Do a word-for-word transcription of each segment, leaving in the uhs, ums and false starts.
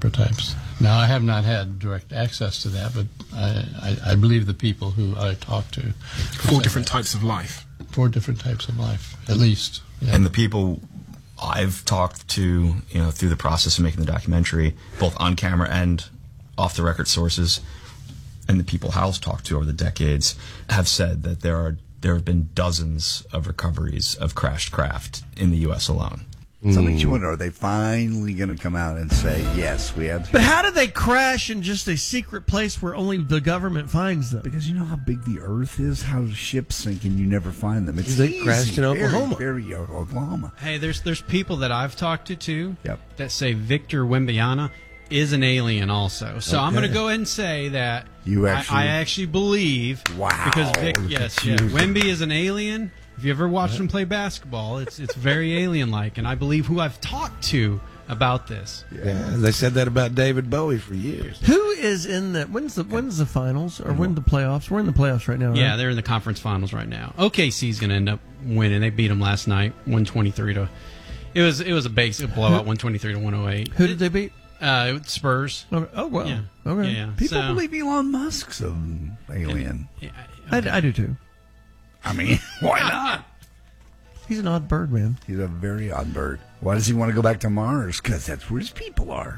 types. Now, I have not had direct access to that, but I, I, I believe the people who I talk to. Four different types of life. Four different types of life, at least. Yeah. And the people I've talked to, you know, through the process of making the documentary, both on camera and off the record sources, and the people Hal's talked to over the decades, have said that there are there have been dozens of recoveries of crashed craft in the U S alone. So it makes you wonder, are they finally going to come out and say, yes, we have... But how do they crash in just a secret place where only the government finds them? Because you know how big the Earth is, how ships sink and you never find them. It's They easy, crashed in very, Oklahoma. Very, very Oklahoma. Hey, there's there's people that I've talked to, too, Yep. that say Victor Wembanyama is an alien also. So I'm going to go ahead and say that You I- actually- I, actually believe... Wow. Because Vic, Look yes, at yeah, you. Wemby is an alien. If you ever watched him play basketball, it's it's very alien-like, and I believe who I've talked to about this. Yeah, they said that about David Bowie for years. Who is in the when's the when's the finals or when the playoffs? We're in the playoffs right now, right? Yeah, they're in the conference finals right now. O K C's going to end up winning. They beat them last night, one twenty-three to. It was it was a basic blowout, one twenty-three to one oh eight. Who did they beat? Uh, Spurs. Oh, oh well. Yeah. Okay. Yeah. People so, believe Elon Musk's an alien. Yeah, I, I do too. I mean, why not? He's an odd bird, man. He's a very odd bird. Why does he want to go back to Mars? Because that's where his people are.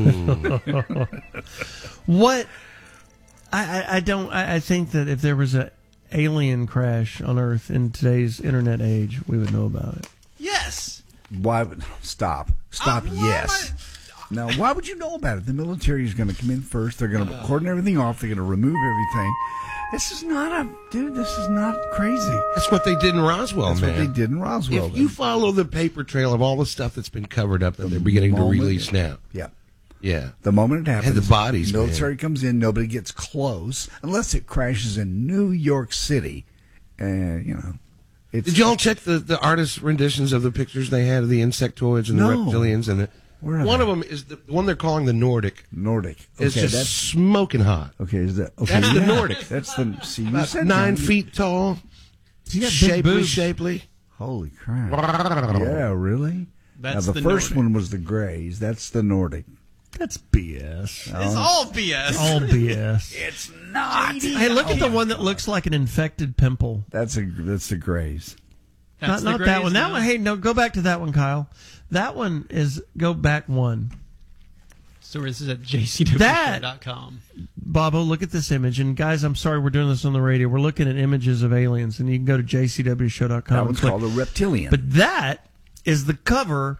What? I, I, I don't. I, I think that if there was a alien crash on Earth in today's internet age, we would know about it. Yes. Why would stop? Stop. Uh, why yes. Now, why would you know about it? The military is going to come in first. They're going to cordon everything off. They're going to remove everything. This is not a dude. This is not crazy. That's what they did in Roswell, That's man. what they did in Roswell. If you follow the paper trail of all the stuff that's been covered up that they're beginning to moment- release now. Yeah. Yeah. The moment it happens, And the bodies, the military man. comes in. Nobody gets close unless it crashes in New York City. And, you know. It's, Did y'all check the, the artist renditions of the pictures they had of the insectoids and No. the reptilians? And the, Where are one they? of them is the one they're calling the Nordic. Nordic. It's Okay, just that's smoking hot. okay. Is that okay? That's the yeah. Nordic. That's the see. You About said nine that. feet tall, He got big shapely, boobs. shapely. Holy crap! Yeah, really. That's now, the, the first Nordic. one was the Greys. That's the Nordic. That's B S. It's all B S. All B S. It's not. Hey, look at the one that looks like an infected pimple. That's a that's the Greys. That's not the not that Greys one. That now. one. Hey, no, go back to that one, Kyle. That one is go back one. So this is at j c w dot com. Bobo, look at this image. And guys, I'm sorry we're doing this on the radio. We're looking at images of aliens, and you can go to j c w show dot com. That one's called a reptilian. But that is the cover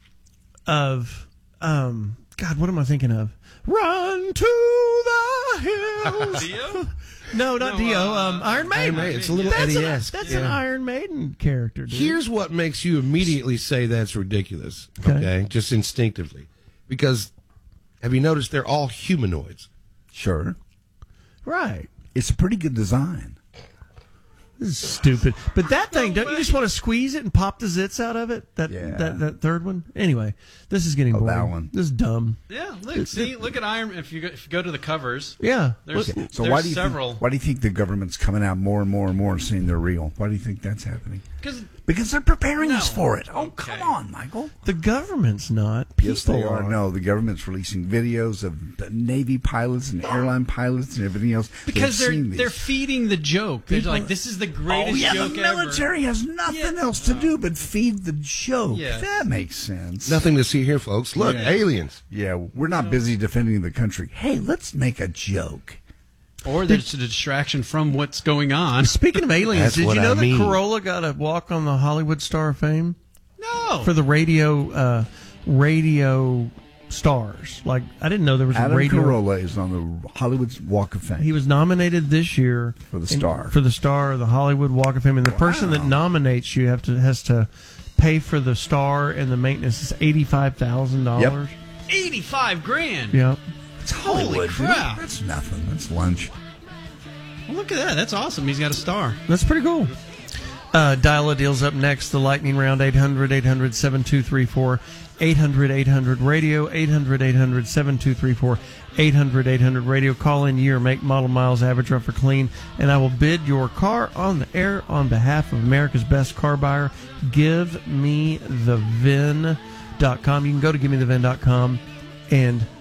of, um, God, what am I thinking of? Run to the hills. Dio? No, not No, Dio. uh, Um, Iron Maiden. Iron Maiden. It's a little That's, an, Eddie-esque. that's Yeah. an Iron Maiden character, dude. Here's what makes you immediately say that's ridiculous. Okay. Okay, just instinctively, because have you noticed they're all humanoids? Sure, Right. it's a pretty good design. This is stupid. But that thing, don't you just want to squeeze it and pop the zits out of it? That Yeah. that, that third one? Anyway, this is getting Oh, boring. that one. This is dumb. Yeah, look, see, look at Iron. If you go, if you go to the covers, Yeah. there's, Okay, so there's why do you several. think, why do you think the government's coming out more and more and more saying they're real? Why do you think that's happening? 'Cause- Because they're preparing No. us for it. Oh, Okay. come on, Michael. The government's not. People Yes, they are. No, the government's releasing videos of the Navy pilots and airline pilots and everything else. Because They've they're seen these. they're feeding the joke. They're People- like, this is the Oh, greatest yeah, joke the ever. military has nothing Yeah. else to do but feed the joke. Yeah. That makes sense. Nothing to see here, folks. Look, Yeah. aliens. Yeah, we're not busy defending the country. Hey, let's make a joke. Or there's a distraction from what's going on. Speaking of aliens, That's did what you know I that mean. Corolla got a walk on the Hollywood Star of Fame No. for the radio uh, radio stars? Like, I didn't know there was a Adam radio. Carolla is on the Hollywood Walk of Fame. He was nominated this year For the in- Star. for the Star of the Hollywood Walk of Fame, and the person that nominates you have to has to pay for the star and the maintenance. Is eighty five thousand dollars. eighty-five grand. Yeah. It's Hollywood, Holy dude. crap. That's nothing. That's lunch. Well, look at that. That's awesome. He's got a star. That's pretty cool. Uh, Dial a Deal's up next. The lightning round, eight hundred, eight hundred, seven two three four, eight hundred, eight hundred radio, eight hundred, eight hundred, seven two three four, eight hundred, eight hundred radio. Call in year, make, model, miles, average, rough or clean, and I will bid your car on the air on behalf of America's best car buyer. Give me the V I N dot com. You can go to give me the V I N dot com and